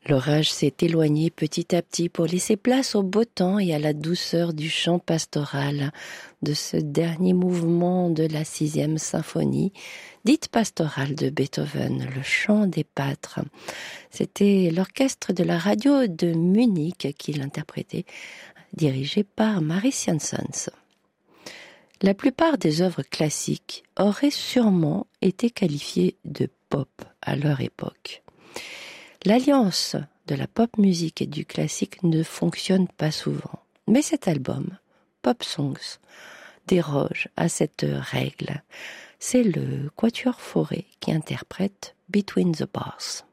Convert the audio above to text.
L'orage s'est éloigné petit à petit pour laisser place au beau temps et à la douceur du chant pastoral de ce dernier mouvement de la 6e symphonie, dite pastorale de Beethoven, le chant des pâtres. C'était l'orchestre de la radio de Munich qui l'interprétait, dirigé par Maris Janssens. La plupart des œuvres classiques auraient sûrement été qualifiées de pop à leur époque. L'alliance de la pop musique et du classique ne fonctionne pas souvent. Mais cet album, Pop Songs, déroge à cette règle. C'est le Quatuor Fauré qui interprète Between the Bars.